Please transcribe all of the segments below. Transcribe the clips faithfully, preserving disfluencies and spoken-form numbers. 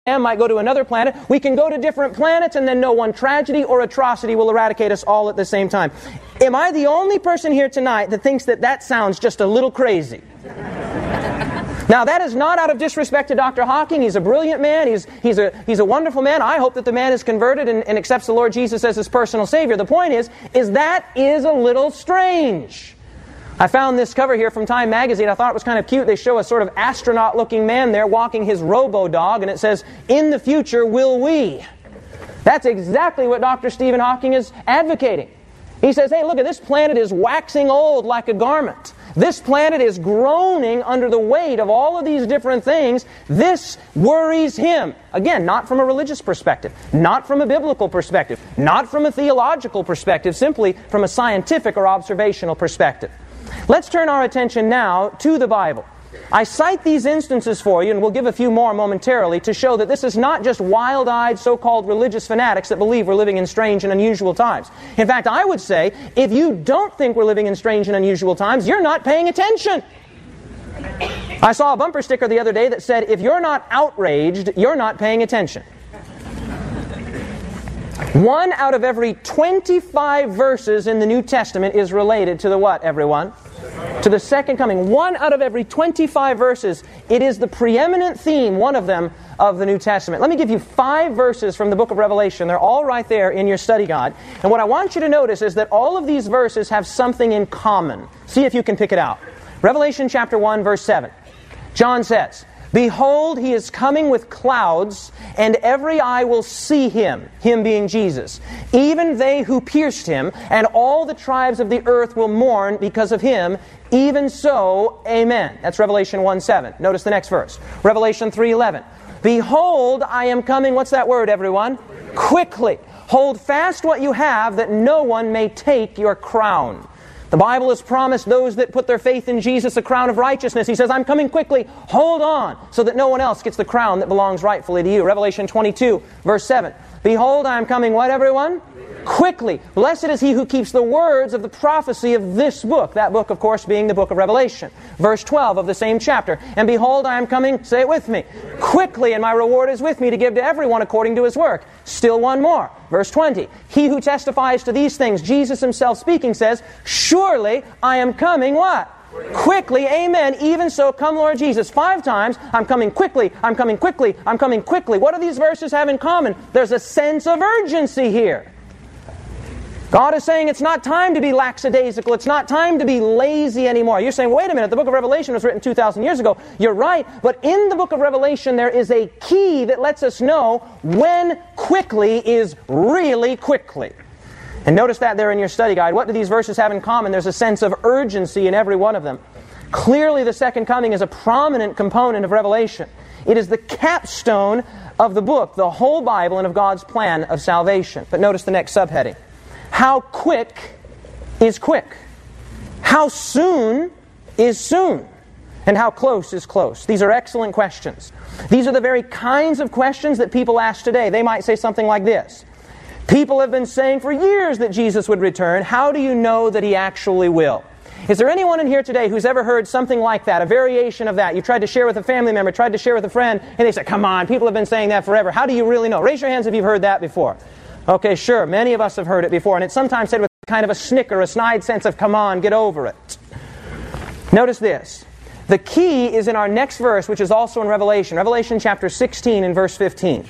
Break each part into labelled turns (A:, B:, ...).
A: man might go to another planet. We can go to different planets and then no one tragedy or atrocity will eradicate us all at the same time. Am I the only person here tonight that thinks that that sounds just a little crazy? Now, that is not out of disrespect to Doctor Hawking. He's a brilliant man. He's, he's, a, he's a wonderful man. I hope that the man is converted and, and accepts the Lord Jesus as his personal Savior. The point is, is that is a little strange. I found this cover here from Time magazine. I thought it was kind of cute. They show a sort of astronaut-looking man there walking his robo-dog, and it says, "In the future, will we?" That's exactly what Doctor Stephen Hawking is advocating. He says, hey, look, at this planet is waxing old like a garment. This planet is groaning under the weight of all of these different things. This worries him. Again, not from a religious perspective, not from a biblical perspective, not from a theological perspective, simply from a scientific or observational perspective. Let's turn our attention now to the Bible. I cite these instances for you, and we'll give a few more momentarily, to show that this is not just wild-eyed so-called religious fanatics that believe we're living in strange and unusual times. In fact, I would say, if you don't think we're living in strange and unusual times, you're not paying attention. I saw a bumper sticker the other day that said, if you're not outraged, you're not paying attention. One out of every twenty-five verses in the New Testament is related to the what, everyone? To the second coming. One out of every twenty-five verses. It is the preeminent theme, one of them, of the New Testament. Let me give you five verses from the book of Revelation. They're all right there in your study guide. And what I want you to notice is that all of these verses have something in common. See if you can pick it out. Revelation chapter one, verse seven. John says, "Behold, he is coming with clouds, and every eye will see him," him being Jesus, "even they who pierced him, and all the tribes of the earth will mourn because of him. Even so, amen." That's Revelation one seven. Notice the next verse. Revelation three eleven. "Behold, I am coming," what's that word, everyone? "Quickly. Hold fast what you have, that no one may take your crown." The Bible has promised those that put their faith in Jesus a crown of righteousness. He says, I'm coming quickly. Hold on, so that no one else gets the crown that belongs rightfully to you. Revelation twenty-two, verse seven. "Behold, I am coming," what, everyone? "Quickly. Blessed is he who keeps the words of the prophecy of this book." That book, of course, being the book of Revelation. Verse twelve of the same chapter. "And behold, I am coming," say it with me, "quickly, and my reward is with me to give to everyone according to his work." Still one more. Verse twenty. "He who testifies to these things," Jesus himself speaking, says, "Surely I am coming," what? "Quickly, amen, even so come Lord Jesus." Five times, I'm coming quickly, I'm coming quickly, I'm coming quickly. What do these verses have in common? There's a sense of urgency here. God is saying it's not time to be lackadaisical. It's not time to be lazy anymore. You're saying, wait a minute, the book of Revelation was written two thousand years ago. You're right, but in the book of Revelation there is a key that lets us know when quickly is really quickly. And notice that there in your study guide. What do these verses have in common? There's a sense of urgency in every one of them. Clearly the second coming is a prominent component of Revelation. It is the capstone of the book, the whole Bible, and of God's plan of salvation. But notice the next subheading. How quick is quick? How soon is soon? And how close is close? These are excellent questions. These are the very kinds of questions that people ask today. They might say something like this. People have been saying for years that Jesus would return. How do you know that he actually will? Is there anyone in here today who's ever heard something like that, a variation of that? You tried to share with a family member, tried to share with a friend, and they said, come on, people have been saying that forever. How do you really know? Raise your hands if you've heard that before. Okay, sure, many of us have heard it before, and it's sometimes said with kind of a snicker, a snide sense of, come on, get over it. Notice this. The key is in our next verse, which is also in Revelation. Revelation chapter sixteen and verse fifteen.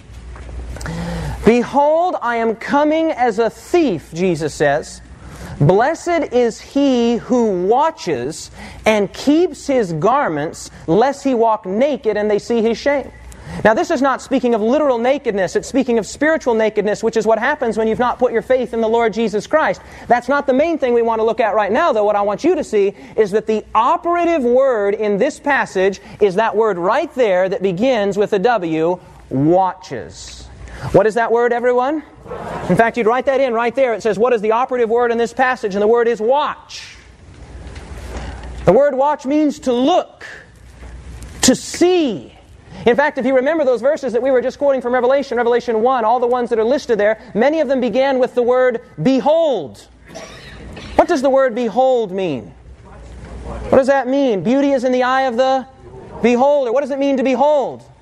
A: "Behold, I am coming as a thief," Jesus says. "Blessed is he who watches and keeps his garments, lest he walk naked and they see his shame." Now this is not speaking of literal nakedness, it's speaking of spiritual nakedness, which is what happens when you've not put your faith in the Lord Jesus Christ. That's not the main thing we want to look at right now, though. What I want you to see is that the operative word in this passage is that word right there that begins with a W, watches. What is that word, everyone? In fact, you'd write that in right there. It says, what is the operative word in this passage? And the word is watch. The word watch means to look, to see. In fact, if you remember those verses that we were just quoting from Revelation, Revelation one, all the ones that are listed there, many of them began with the word behold. What does the word behold mean? What does that mean? Beauty is in the eye of the beholder. What does it mean to behold?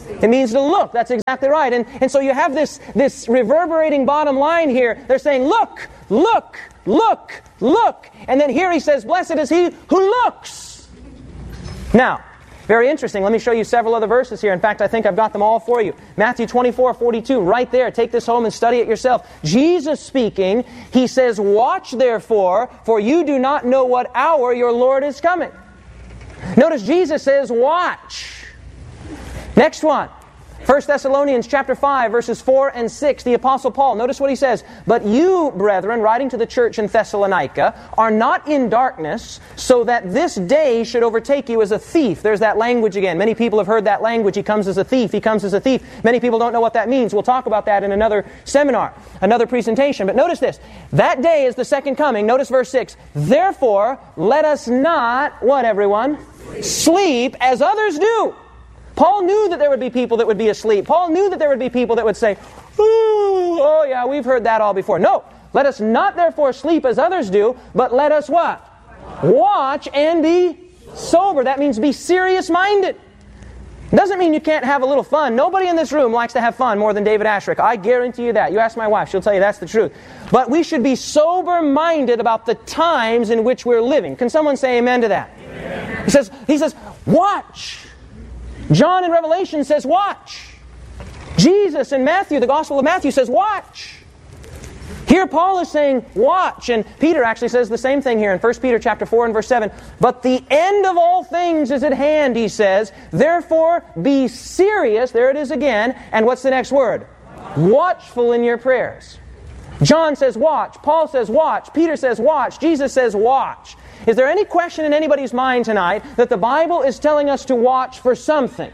A: It means to look. That's exactly right. And, and so you have this, this reverberating bottom line here. They're saying, look, look, look, look. And then here he says, blessed is he who looks. Now, very interesting. Let me show you several other verses here. In fact, I think I've got them all for you. Matthew twenty-four forty-two, right there. Take this home and study it yourself. Jesus speaking, he says, watch therefore, for you do not know what hour your Lord is coming. Notice Jesus says, watch. Next one. First Thessalonians chapter five, verses four and six, the Apostle Paul. Notice what he says. But you, brethren, writing to the church in Thessalonica, are not in darkness, so that this day should overtake you as a thief. There's that language again. Many people have heard that language. He comes as a thief. He comes as a thief. Many people don't know what that means. We'll talk about that in another seminar, another presentation. But notice this. That day is the second coming. Notice verse six. Therefore, let us not, what everyone? Sleep as others do. Paul knew that there would be people that would be asleep. Paul knew that there would be people that would say, Ooh, oh yeah, we've heard that all before. No, let us not therefore sleep as others do, but let us what? Watch and be sober. That means be serious-minded. It doesn't mean you can't have a little fun. Nobody in this room likes to have fun more than David Ashrick. I guarantee you that. You ask my wife, she'll tell you that's the truth. But we should be sober-minded about the times in which we're living. Can someone say amen to that? Amen. He says, he says, watch. John in Revelation says, watch. Jesus in Matthew, the Gospel of Matthew says, watch. Here Paul is saying, watch. And Peter actually says the same thing here in First Peter chapter four and verse seven. But the end of all things is at hand, he says. Therefore, be serious. There it is again. And what's the next word? Watchful in your prayers. John says, watch. Paul says, watch. Peter says, watch. Jesus says, watch. Is there any question in anybody's mind tonight that the Bible is telling us to watch for something?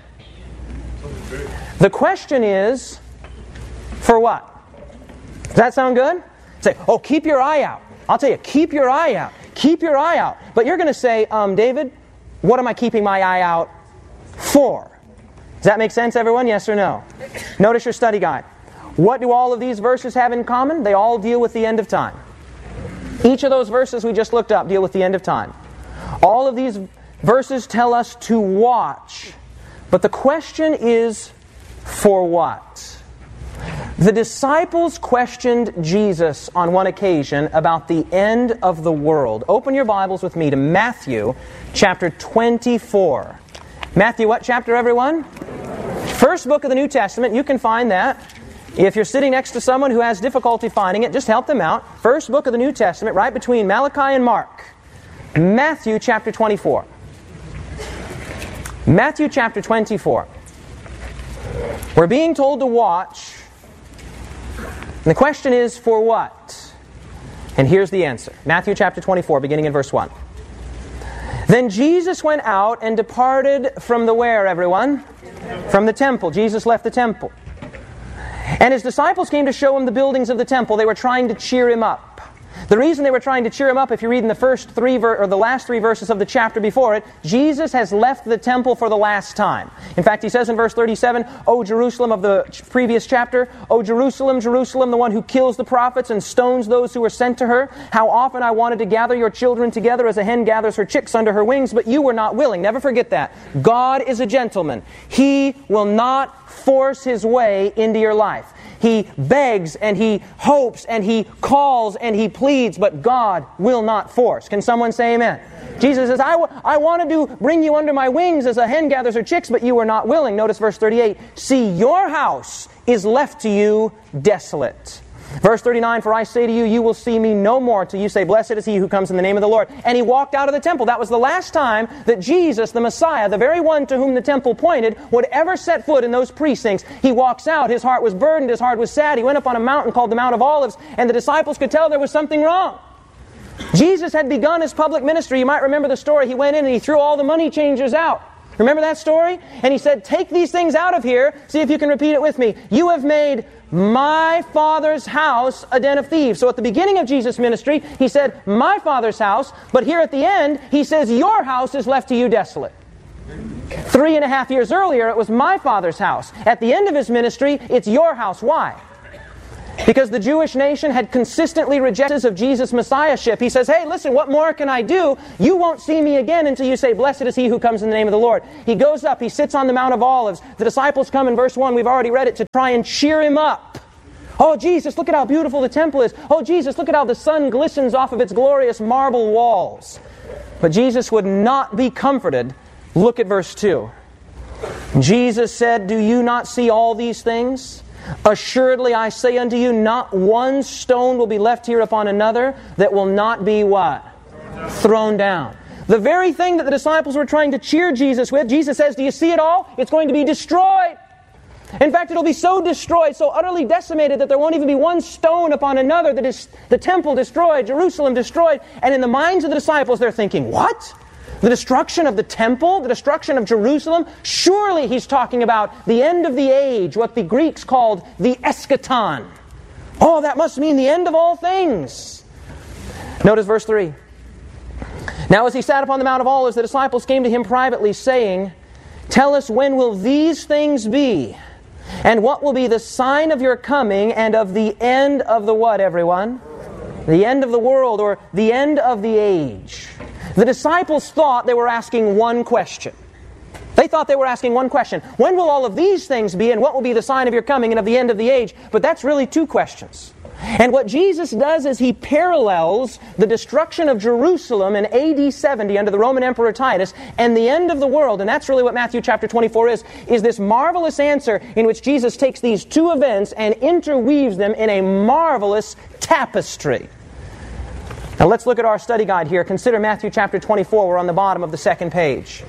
A: The question is, for what? Does that sound good? Say, oh, keep your eye out. I'll tell you, keep your eye out. Keep your eye out. But you're going to say, um, David, what am I keeping my eye out for? Does that make sense, everyone? Yes or no? Notice your study guide. What do all of these verses have in common? They all deal with the end of time. Each of those verses we just looked up deal with the end of time. All of these verses tell us to watch. But the question is, for what? The disciples questioned Jesus on one occasion about the end of the world. Open your Bibles with me to Matthew chapter twenty-four. Matthew what chapter, everyone? First book of the New Testament. You can find that. If you're sitting next to someone who has difficulty finding it, just help them out. First book of the New Testament, right between Malachi and Mark. Matthew chapter twenty-four. Matthew chapter twenty-four. We're being told to watch. And the question is, for what? And here's the answer. Matthew chapter twenty-four, beginning in verse one. Then Jesus went out and departed from the where, everyone? From the temple. Jesus left the temple. And his disciples came to show him the buildings of the temple. They were trying to cheer him up. The reason they were trying to cheer him up, if you read in the first three ver- or the last three verses of the chapter before it, Jesus has left the temple for the last time. In fact, he says in verse thirty-seven, O Jerusalem of the ch- previous chapter, O Jerusalem, Jerusalem, the one who kills the prophets and stones those who are sent to her, how often I wanted to gather your children together as a hen gathers her chicks under her wings, but you were not willing. Never forget that. God is a gentleman. He will not force his way into your life. He begs and he hopes and he calls and he pleads, but God will not force. Can someone say amen? Amen. Jesus says, I, w- I wanted to bring you under my wings as a hen gathers her chicks, but you were not willing. Notice verse thirty-eight. See, your house is left to you desolate. Verse thirty-nine, for I say to you, you will see me no more till you say, blessed is he who comes in the name of the Lord. And he walked out of the temple. That was the last time that Jesus, the Messiah, the very one to whom the temple pointed, would ever set foot in those precincts. He walks out. His heart was burdened. His heart was sad. He went up on a mountain called the Mount of Olives, and the disciples could tell there was something wrong. Jesus had begun his public ministry. You might remember the story. He went in and he threw all the money changers out. Remember that story? And he said, take these things out of here. See if you can repeat it with me. You have made my Father's house a den of thieves. So at the beginning of Jesus' ministry, he said, my Father's house. But here at the end, he says, your house is left to you desolate. Three and a half years earlier, it was my Father's house. At the end of his ministry, it's your house. Why? Because the Jewish nation had consistently rejected of Jesus' Messiahship. He says, hey, listen, what more can I do? You won't see me again until you say, blessed is he who comes in the name of the Lord. He goes up, he sits on the Mount of Olives. The disciples come in verse one, we've already read it, to try and cheer him up. Oh, Jesus, look at how beautiful the temple is. Oh, Jesus, look at how the sun glistens off of its glorious marble walls. But Jesus would not be comforted. Look at verse two. Jesus said, do you not see all these things? Assuredly I say unto you, not one stone will be left here upon another that will not be what? Thrown down. The very thing that the disciples were trying to cheer Jesus with, Jesus says, do you see it all? It's going to be destroyed. In fact, it'll be so destroyed, so utterly decimated that there won't even be one stone upon another. That is the temple destroyed, Jerusalem destroyed. And in the minds of the disciples, they're thinking, what? The destruction of the temple? The destruction of Jerusalem? Surely he's talking about the end of the age, what the Greeks called the eschaton. Oh, that must mean the end of all things. Notice verse three. Now as he sat upon the Mount of Olives, the disciples came to him privately, saying, tell us, when will these things be? And what will be the sign of your coming and of the end of the what, everyone? The end of the world, or the end of the age. The disciples thought they were asking one question. They thought they were asking one question. When will all of these things be, and what will be the sign of your coming and of the end of the age? But that's really two questions. And what Jesus does is he parallels the destruction of Jerusalem in A D seventy under the Roman Emperor Titus and the end of the world. And that's really what Matthew chapter twenty-four is, is this marvelous answer in which Jesus takes these two events and interweaves them in a marvelous tapestry. Now let's look at our study guide here. Consider Matthew chapter twenty-four. We're on the bottom of the second page.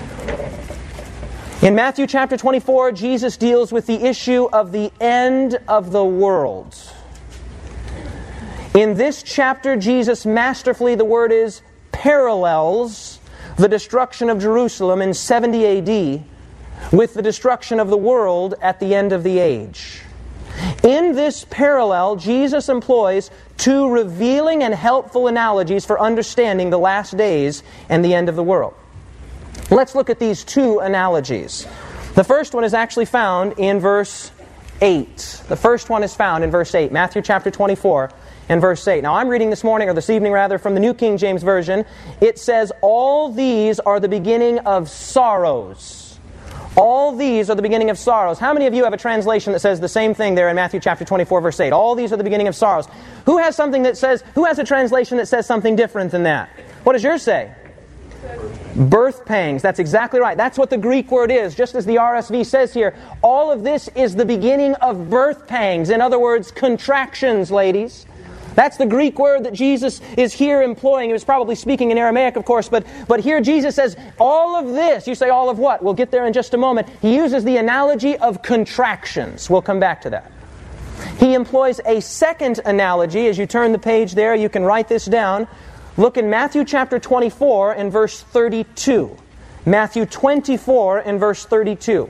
A: In Matthew chapter twenty-four, Jesus deals with the issue of the end of the world. In this chapter, Jesus masterfully, the word is, parallels the destruction of Jerusalem in seventy A D with the destruction of the world at the end of the age. In this parallel, Jesus employs two revealing and helpful analogies for understanding the last days and the end of the world. Let's look at these two analogies. The first one is actually found in verse eight. The first one is found in verse eight, Matthew chapter twenty-four and verse eight. Now I'm reading this morning, or this evening rather, from the New King James Version. It says, all these are the beginning of sorrows. All these are the beginning of sorrows. How many of you have a translation that says the same thing there in Matthew chapter twenty-four, verse eight? All these are the beginning of sorrows. Who has something that says, who has a translation that says something different than that? What does yours say? Birth pangs. That's exactly right. That's what the Greek word is. Just as the R S V says here, all of this is the beginning of birth pangs. In other words, contractions, ladies. That's the Greek word that Jesus is here employing. He was probably speaking in Aramaic, of course, but, but here Jesus says, all of this. You say, all of what? We'll get there in just a moment. He uses the analogy of contractions. We'll come back to that. He employs a second analogy. As you turn the page there, you can write this down. Look in Matthew chapter twenty-four and verse thirty-two. Matthew twenty-four and verse thirty-two.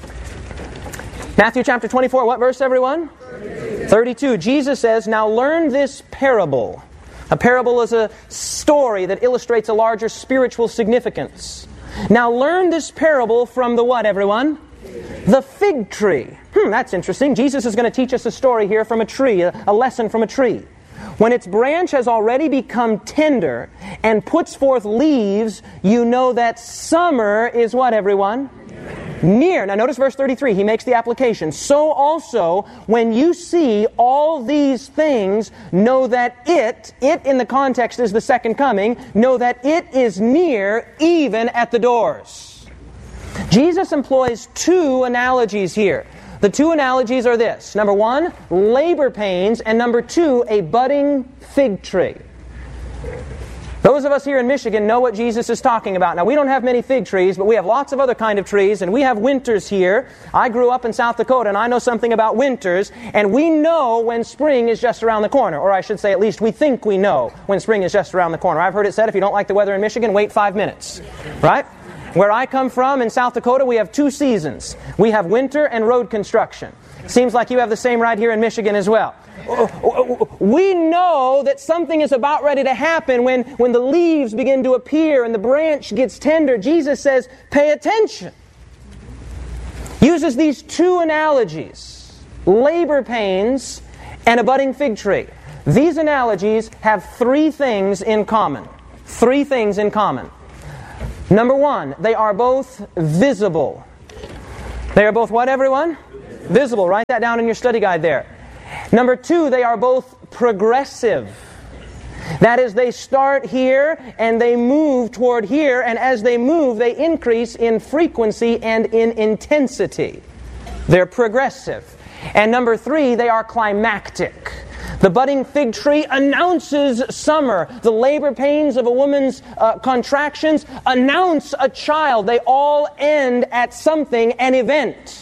A: Matthew chapter twenty-four, what verse, everyone? thirty-two. Jesus says, now learn this parable. A parable is a story that illustrates a larger spiritual significance. Now learn this parable from the what, everyone? The fig tree. Hmm, that's interesting. Jesus is going to teach us a story here from a tree, a, a lesson from a tree. When its branch has already become tender and puts forth leaves, you know that summer is what, everyone? Near. Now notice verse thirty-three. He makes the application. So also, when you see all these things, know that it, it in the context is the second coming, know that it is near, even at the doors. Jesus employs two analogies here. The two analogies are this. Number one, labor pains, and number two, a budding fig tree. Those of us here in Michigan know what Jesus is talking about. Now, we don't have many fig trees, but we have lots of other kind of trees, and we have winters here. I grew up in South Dakota, and I know something about winters, and we know when spring is just around the corner. Or I should say, at least we think we know when spring is just around the corner. I've heard it said, if you don't like the weather in Michigan, wait five minutes. Right? Where I come from, in South Dakota, we have two seasons. We have winter and road construction. Seems like you have the same right here in Michigan as well. We know that something is about ready to happen when, when the leaves begin to appear and the branch gets tender. Jesus says, pay attention. Uses these two analogies, labor pains and a budding fig tree. These analogies have three things in common. Three things in common. Number one, they are both visible. They are both what, everyone? Visible. Write that down in your study guide there. Number two, they are both progressive. That is, they start here and they move toward here, and as they move, they increase in frequency and in intensity. They're progressive. And number three, they are climactic. The budding fig tree announces summer. The labor pains of a woman's uh, contractions announce a child. They all end at something, an event.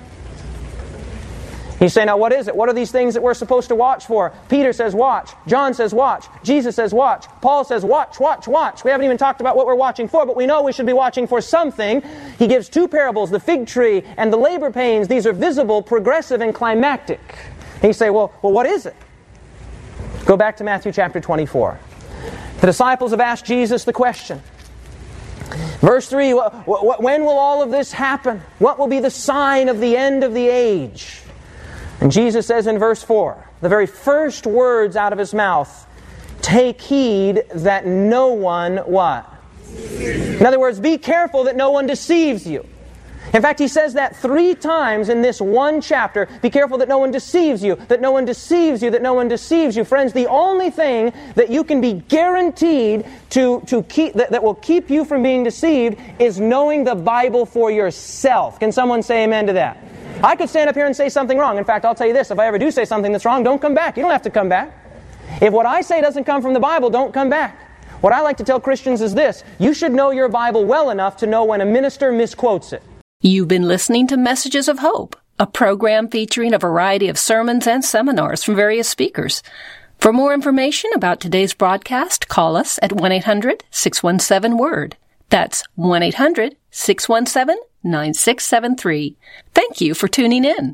A: You say, now what is it? What are these things that we're supposed to watch for? Peter says watch. John says watch. Jesus says watch. Paul says watch, watch, watch. We haven't even talked about what we're watching for, but we know we should be watching for something. He gives two parables, the fig tree and the labor pains. These are visible, progressive, and climactic. And you say, well, well, what is it? Go back to Matthew chapter twenty-four. The disciples have asked Jesus the question. Verse three, when will all of this happen? What will be the sign of the end of the age? And Jesus says in verse four, the very first words out of His mouth, take heed that no one, what? In other words, be careful that no one deceives you. In fact, He says that three times in this one chapter. Be careful that no one deceives you, that no one deceives you, that no one deceives you. Friends, the only thing that you can be guaranteed to, to keep, that, that will keep you from being deceived is knowing the Bible for yourself. Can someone say amen to that? I could stand up here and say something wrong. In fact, I'll tell you this. If I ever do say something that's wrong, don't come back. You don't have to come back. If what I say doesn't come from the Bible, don't come back. What I like to tell Christians is this. You should know your Bible well enough to know when a minister misquotes it.
B: You've been listening to Messages of Hope, a program featuring a variety of sermons and seminars from various speakers. For more information about today's broadcast, call us at one eight hundred six one seven word. That's one eight hundred six one seven nine six seven three. Thank you for tuning in.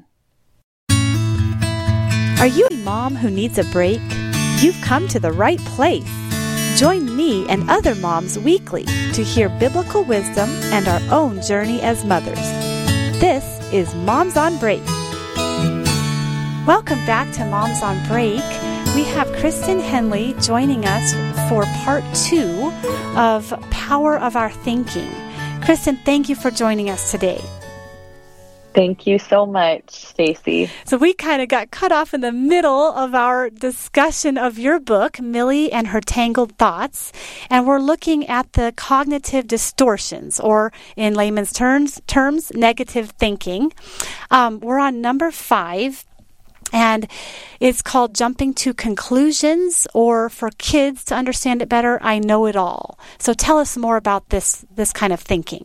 C: Are you a mom who needs a break? You've come to the right place. Join me and other moms weekly to hear biblical wisdom and our own journey as mothers. This is Moms on Break. Welcome back to Moms on Break. We have Kristen Henley joining us for part two of Power of Our Thinking. Kristen, thank you for joining us today.
D: Thank you so much, Stacy.
C: So we kind of got cut off in the middle of our discussion of your book, Millie and Her Tangled Thoughts, and we're looking at the cognitive distortions, or in layman's terms, terms negative thinking. Um, we're on number five, and it's called Jumping to Conclusions, or for kids to understand it better, I know it all. So tell us more about this, this kind of thinking.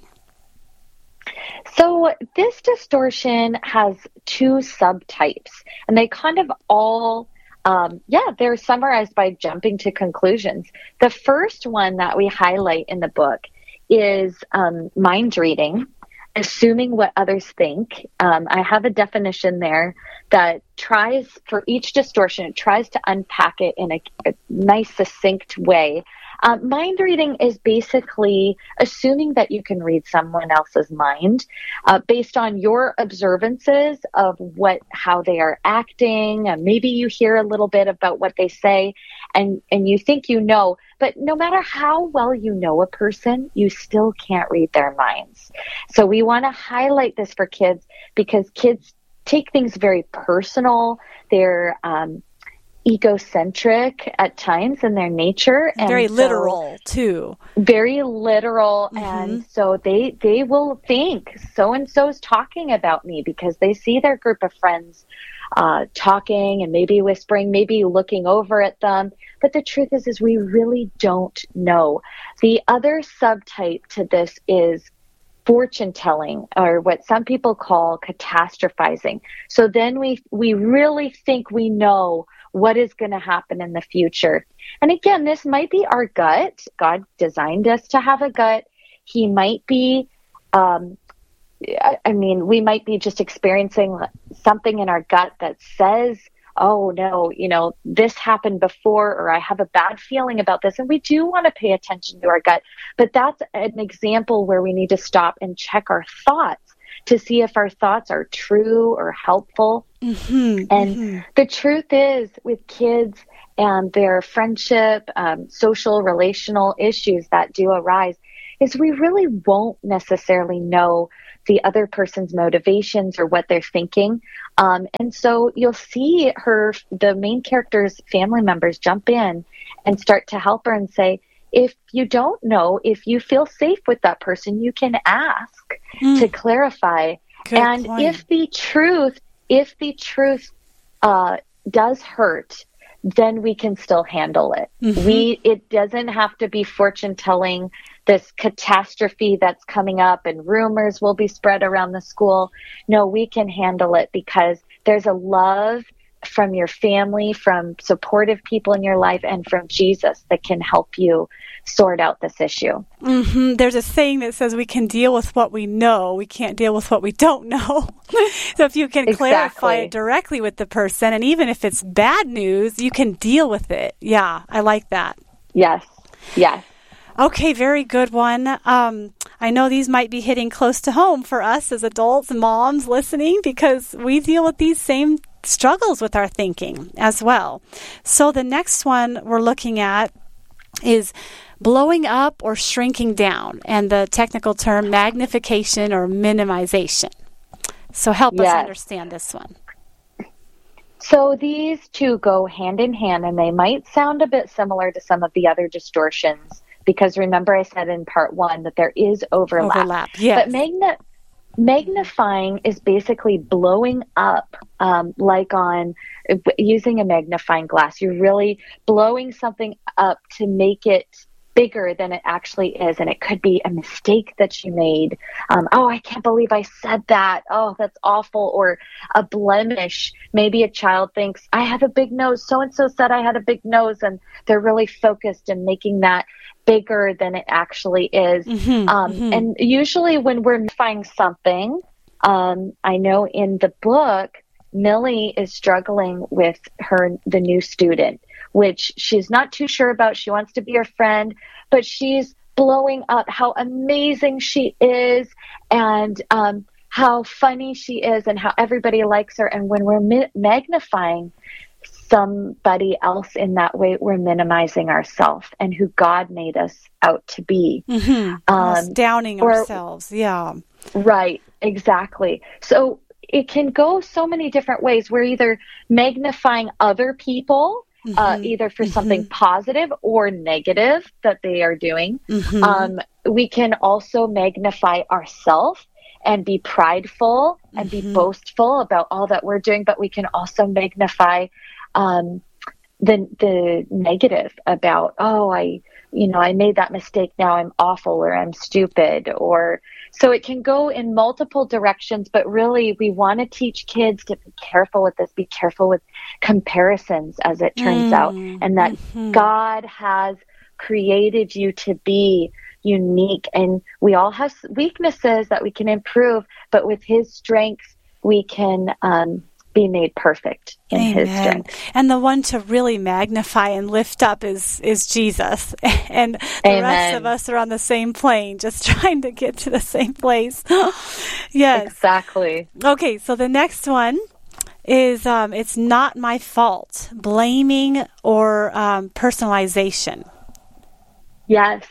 D: So this distortion has two subtypes, and they kind of all, um, yeah, they're summarized by jumping to conclusions. The first one that we highlight in the book is um, mind reading, assuming what others think. Um, I have a definition there that tries, for each distortion, it tries to unpack it in a, a nice, succinct way. Uh, mind reading is basically assuming that you can read someone else's mind uh, based on your observances of what, how they are acting. And maybe you hear a little bit about what they say, and, and you think you know. But no matter how well you know a person, you still can't read their minds. So we want to highlight this for kids because kids take things very personal. They're um, egocentric at times in their nature, and
C: very
D: so,
C: literal too.
D: Very literal, mm-hmm. And so they they will think so and so's talking about me because they see their group of friends uh, talking and maybe whispering, maybe looking over at them. But the truth is, is we really don't know. The other subtype to this is fortune telling, or what some people call catastrophizing. So then we we really think we know what is going to happen in the future. And again, this might be our gut. God designed us to have a gut. He might be, um, I mean, we might be just experiencing something in our gut that says, oh no, you know, this happened before, or I have a bad feeling about this. And we do want to pay attention to our gut, but that's an example where we need to stop and check our thoughts to see if our thoughts are true or helpful. Mm-hmm, and mm-hmm. the truth is, with kids and their friendship, um, social, relational issues that do arise, is we really won't necessarily know the other person's motivations or what they're thinking. Um, and so you'll see her, the main character's family members jump in and start to help her and say, if you don't know, if you feel safe with that person, you can ask mm. to clarify. Good and point. if the truth, if the truth uh, does hurt, then we can still handle it. Mm-hmm. We, it doesn't have to be fortune telling, this catastrophe that's coming up and rumors will be spread around the school. No, we can handle it because there's a love from your family, from supportive people in your life, and from Jesus that can help you sort out this issue.
C: Mm-hmm. There's a saying that says we can deal with what we know. We can't deal with what we don't know. So if you can exactly. clarify it directly with the person, and even if it's bad news, you can deal with it. Yeah, I like that.
D: Yes, yes.
C: Okay, very good one. Um, I know these might be hitting close to home for us as adults and moms listening, because we deal with these same struggles with our thinking as well. So the next one we're looking at is blowing up or shrinking down, and the technical term magnification or minimization. So help yes. us understand this one.
D: So these two go hand in hand, and they might sound a bit similar to some of the other distortions, because remember I said in part one that there is overlap.
C: Overlap, yes.
D: But magna- magnifying is basically blowing up, um, like on using a magnifying glass. You're really blowing something up to make it bigger than it actually is. And it could be a mistake that you made. Um, oh, I can't believe I said that. Oh, that's awful. Or a blemish. Maybe a child thinks, I have a big nose. So-and-so said I had a big nose. And they're really focused in making that bigger than it actually is. Mm-hmm, um, mm-hmm. And usually when we're magnifying something, um, I know in the book, Millie is struggling with her, the new student, which she's not too sure about. She wants to be her friend, but she's blowing up how amazing she is and um, how funny she is and how everybody likes her. And when we're mi- magnifying somebody else in that way, we're minimizing ourselves and who God made us out to be.
C: Mm-hmm. Um, downing or, ourselves. Yeah.
D: Right. Exactly. So it can go so many different ways. We're either magnifying other people, mm-hmm. uh, either for mm-hmm. something positive or negative that they are doing. Mm-hmm. Um, we can also magnify ourselves and be prideful and mm-hmm. be boastful about all that we're doing, but we can also magnify um, the the negative about, oh, I, you know, I made that mistake. Now I'm awful, or I'm stupid, or so it can go in multiple directions. But really, we want to teach kids to be careful with this. Be careful with comparisons, as it turns mm. out, and that mm-hmm. God has created you to be unique, and we all have weaknesses that we can improve, but with His strength, we can um, be made perfect in Amen. His strength.
C: And the one to really magnify and lift up is is Jesus, and the
D: Amen.
C: Rest of us are on the same plane, just trying to get to the same place. Yes,
D: exactly.
C: Okay, so the next one is um, it's not my fault, blaming or um, personalization.
D: Yes.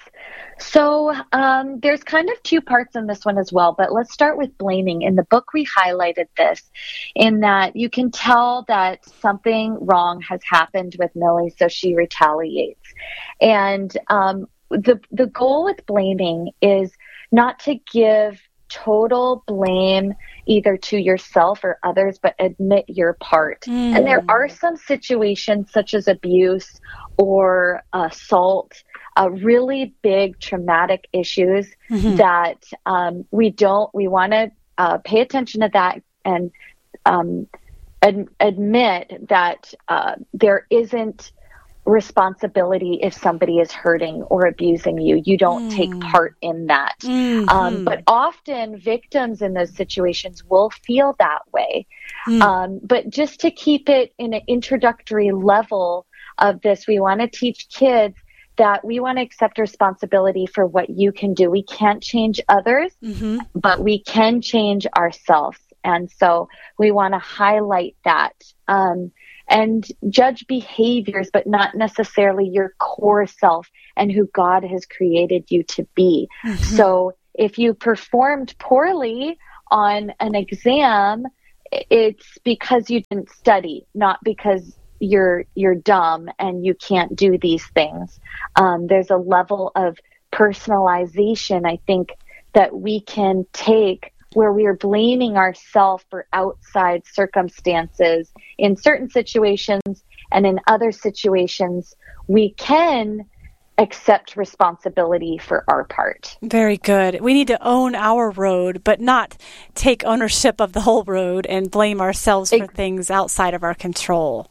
D: So um, there's kind of two parts in this one as well, but let's start with blaming. In the book, we highlighted this in that you can tell that something wrong has happened with Millie, so she retaliates. And um, the the goal with blaming is not to give total blame either to yourself or others, but admit your part. Mm. And there are some situations such as abuse or assault, uh, really big traumatic issues mm-hmm. that um, we don't, we want to uh, pay attention to that and um, ad- admit that uh, there isn't responsibility if somebody is hurting or abusing you. You don't mm. take part in that. Mm-hmm. Um, but often victims in those situations will feel that way. Mm. Um, but just to keep it in an introductory level of this, we want to teach kids that we want to accept responsibility for what you can do. We can't change others, mm-hmm. but we can change ourselves. And so we want to highlight that. Um, and judge behaviors, but not necessarily your core self and who God has created you to be. Mm-hmm. So if you performed poorly on an exam, it's because you didn't study, not because you're you're dumb and you can't do these things. Um, there's a level of personalization, I think, that we can take where we are blaming ourselves for outside circumstances in certain situations, and in other situations we can accept responsibility for our part.
C: Very good. We need to own our road, but not take ownership of the whole road and blame ourselves for Ex- things outside of our control.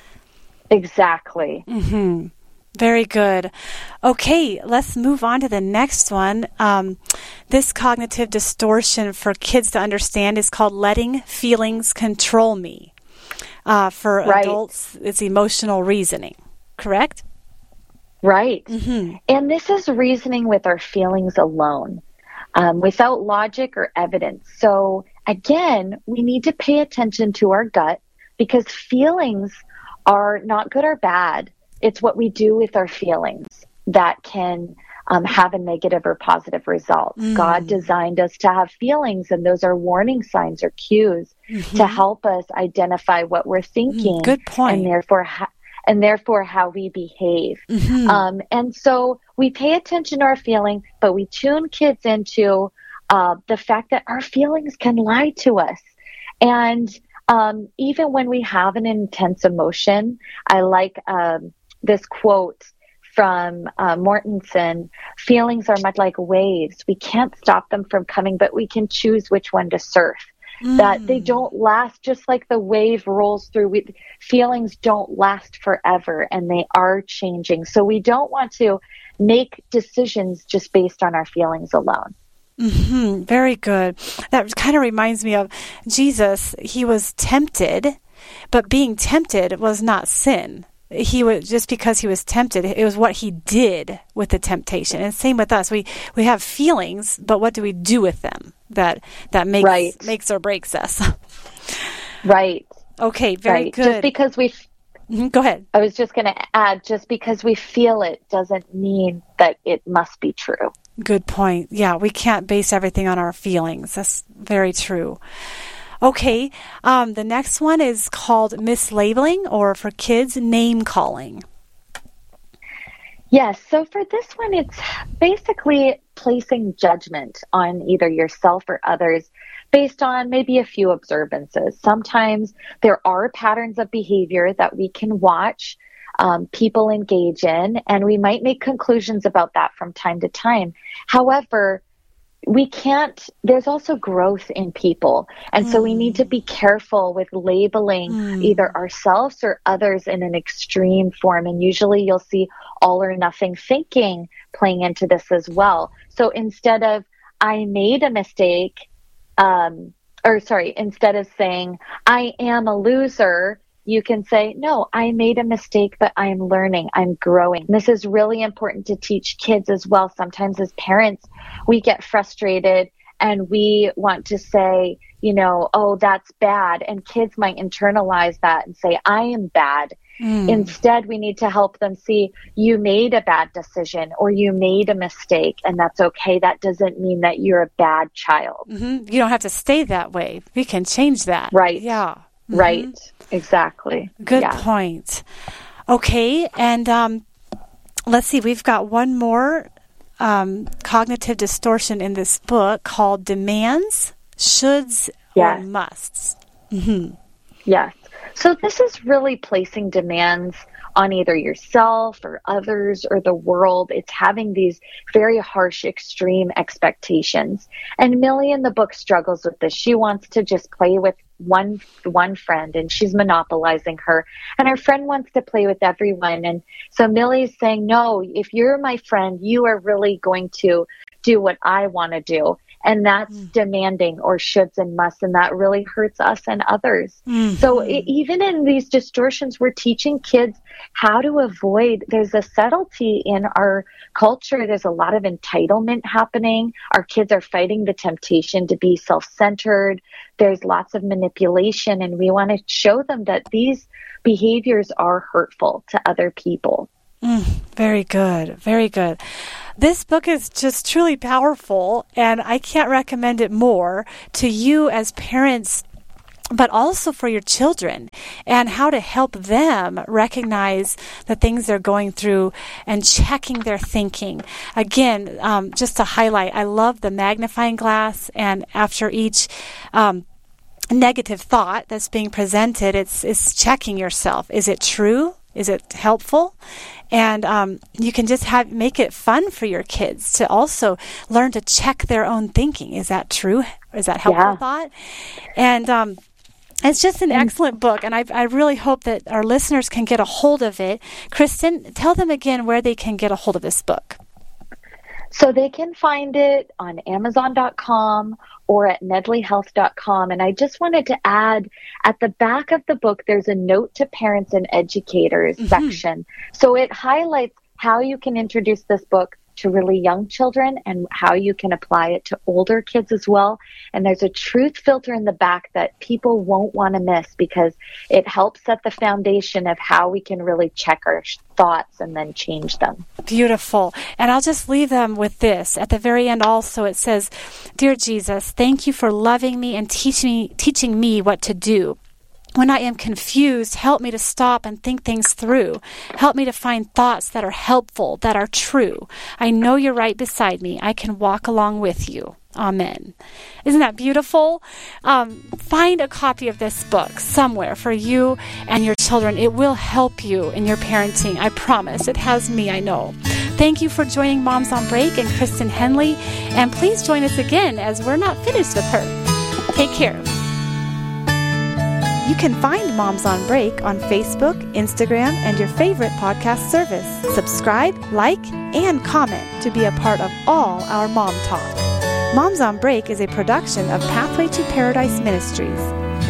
D: Exactly.
C: Mm-hmm. Very good. Okay, let's move on to the next one. Um, this cognitive distortion for kids to understand is called letting feelings control me. Uh, for right. adults, it's emotional reasoning, correct?
D: Right.
C: Mm-hmm.
D: And this is reasoning with our feelings alone, um, without logic or evidence. So again, we need to pay attention to our gut, because feelings are not good or bad. It's what we do with our feelings that can um, have a negative or positive result. Mm. God designed us to have feelings, and those are warning signs or cues mm-hmm. to help us identify what we're thinking.
C: Mm, good point.
D: And therefore, ha- and therefore how we behave.
C: Mm-hmm.
D: Um, and so we pay attention to our feeling, but we tune kids into uh, the fact that our feelings can lie to us. And um, even when we have an intense emotion, I like um, this quote from uh, Mortensen: feelings are much like waves. We can't stop them from coming, but we can choose which one to surf. Mm. That they don't last, just like the wave rolls through. We, feelings don't last forever, and they are changing. So we don't want to make decisions just based on our feelings alone.
C: Mm-hmm. Very good. That kind of reminds me of Jesus. He was tempted, but being tempted was not sin. He was just because he was tempted. It was what he did with the temptation. And same with us. We we have feelings, but what do we do with them? That that makes
D: right.
C: makes or breaks us.
D: Right.
C: Okay. Very
D: right.
C: good.
D: Just because we.
C: Mm-hmm. Go ahead.
D: I was just going to add, just because we feel it doesn't mean that it must be true.
C: Good point. Yeah, we can't base everything on our feelings. That's very true. Okay, um, the next one is called mislabeling, or for kids, name calling.
D: Yes, so for this one, it's basically placing judgment on either yourself or others based on maybe a few observances. Sometimes there are patterns of behavior that we can watch um, people engage in, and we might make conclusions about that from time to time. However, we can't, there's also growth in people. And mm. so we need to be careful with labeling mm. either ourselves or others in an extreme form. And usually you'll see all or nothing thinking playing into this as well. So instead of, I made a mistake, um, or sorry, instead of saying, I am a loser, you can say, no, I made a mistake, but I'm learning, I'm growing. And this is really important to teach kids as well. Sometimes as parents, we get frustrated and we want to say, you know, oh, that's bad. And kids might internalize that and say, I am bad. Mm. Instead, we need to help them see, you made a bad decision or you made a mistake, and that's okay. That doesn't mean that you're a bad child.
C: Mm-hmm. You don't have to stay that way. We can change that.
D: Right.
C: Yeah. Mm-hmm.
D: Right. Exactly.
C: Good
D: yeah.
C: point. Okay. And um, let's see, we've got one more um, cognitive distortion in this book called demands, shoulds, yes. or musts. Mm-hmm.
D: Yes. So this is really placing demands on either yourself or others or the world. It's having these very harsh, extreme expectations. And Millie in the book struggles with this. She wants to just play with one one friend, and she's monopolizing her. And her friend wants to play with everyone. And so Millie's saying, no, if you're my friend, you are really going to do what I want to do. And that's mm. demanding or shoulds and musts, and that really hurts us and others. Mm-hmm. So it, even in these distortions, we're teaching kids how to avoid. There's a subtlety in our culture. There's a lot of entitlement happening. Our kids are fighting the temptation to be self-centered. There's lots of manipulation, and we want to show them that these behaviors are hurtful to other people.
C: Mm, very good. Very good. This book is just truly powerful, and I can't recommend it more to you as parents, but also for your children, and how to help them recognize the things they're going through and checking their thinking. Again, um, just to highlight, I love the magnifying glass, and after each um, negative thought that's being presented, it's, it's checking yourself. Is it true? Is it helpful? And um, you can just have make it fun for your kids to also learn to check their own thinking. Is that true? Is that helpful yeah. thought? And um, it's just an excellent book, and I, I really hope that our listeners can get a hold of it. Kristen, tell them again where they can get a hold of this book.
D: So they can find it on amazon dot com or at medley health dot com. And I just wanted to add, at the back of the book, there's a note to parents and educators mm-hmm. section. So it highlights how you can introduce this book to really young children and how you can apply it to older kids as well. And there's a truth filter in the back that people won't want to miss, because it helps set the foundation of how we can really check our thoughts and then change them.
C: Beautiful. And I'll just leave them with this. At the very end also, it says, "Dear Jesus, thank you for loving me and teaching me, teaching me what to do. When I am confused, help me to stop and think things through. Help me to find thoughts that are helpful, that are true. I know you're right beside me. I can walk along with you. Amen." Isn't that beautiful? Um, find a copy of this book somewhere for you and your children. It will help you in your parenting. I promise. It has me, I know. Thank you for joining Moms on Break and Kristen Henley. And please join us again, as we're not finished with her. Take care. You can find Moms on Break on Facebook, Instagram, and your favorite podcast service. Subscribe, like, and comment to be a part of all our Mom Talk. Moms on Break is a production of Pathway to Paradise Ministries.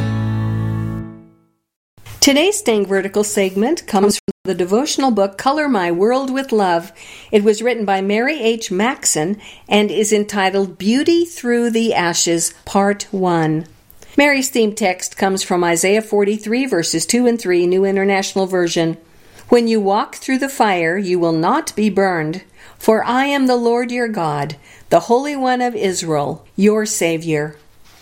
E: Today's Staying Vertical segment comes from the devotional book Color My World with Love. It was written by Mary H. Maxson and is entitled Beauty Through the Ashes, Part one. Mary's theme text comes from Isaiah forty-three, verses two and three, New International Version. "When you walk through the fire, you will not be burned, for I am the Lord your God, the Holy One of Israel, your Savior."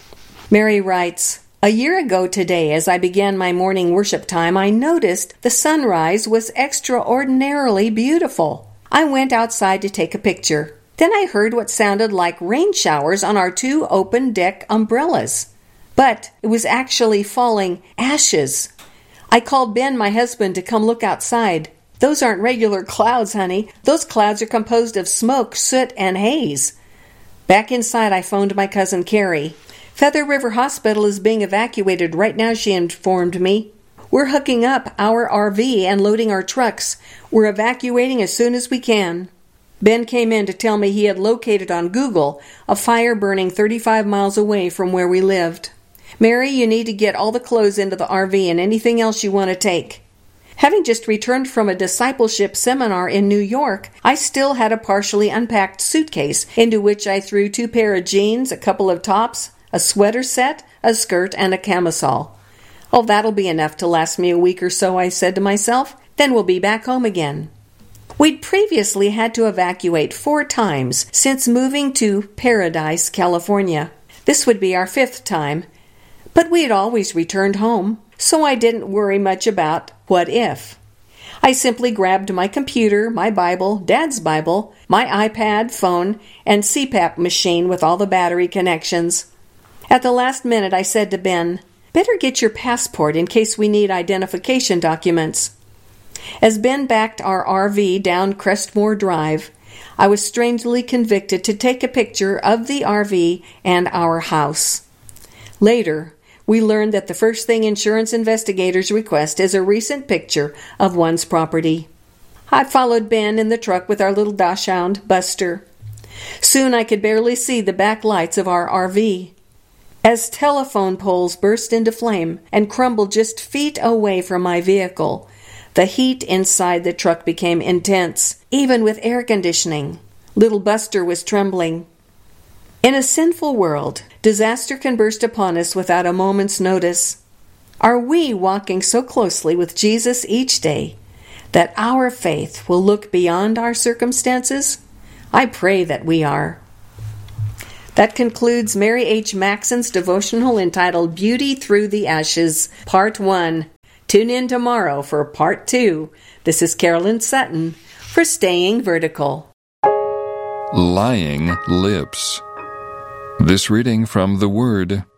E: Mary writes, "A year ago today, as I began my morning worship time, I noticed the sunrise was extraordinarily beautiful. I went outside to take a picture. Then I heard what sounded like rain showers on our two open deck umbrellas. But it was actually falling ashes. I called Ben, my husband, to come look outside. Those aren't regular clouds, honey. Those clouds are composed of smoke, soot, and haze." Back inside, I phoned my cousin Carrie. "Feather River Hospital is being evacuated right now," she informed me. "We're hooking up our R V and loading our trucks. We're evacuating as soon as we can." Ben came in to tell me he had located on Google a fire burning thirty-five miles away from where we lived. "Mary, you need to get all the clothes into the R V and anything else you want to take." Having just returned from a discipleship seminar in New York, I still had a partially unpacked suitcase into which I threw two pair of jeans, a couple of tops, a sweater set, a skirt, and a camisole. "Oh, that'll be enough to last me a week or so," I said to myself. "Then we'll be back home again." We'd previously had to evacuate four times since moving to Paradise, California. This would be our fifth time. But we had always returned home, so I didn't worry much about what if. I simply grabbed my computer, my Bible, Dad's Bible, my iPad, phone, and C PAP machine with all the battery connections. At the last minute, I said to Ben, "Better get your passport in case we need identification documents." As Ben backed our R V down Crestmore Drive, I was strangely convicted to take a picture of the R V and our house. Later, we learned that the first thing insurance investigators request is a recent picture of one's property. I followed Ben in the truck with our little dachshund, Buster. Soon I could barely see the back lights of our R V. As telephone poles burst into flame and crumbled just feet away from my vehicle, the heat inside the truck became intense, even with air conditioning. Little Buster was trembling. In a sinful world, disaster can burst upon us without a moment's notice. Are we walking so closely with Jesus each day that our faith will look beyond our circumstances? I pray that we are. That concludes Mary H. Maxon's devotional entitled Beauty Through the Ashes, Part one. Tune in tomorrow for Part two. This is Carolyn Sutton for Staying Vertical.
F: Lying Lips. This reading from the Word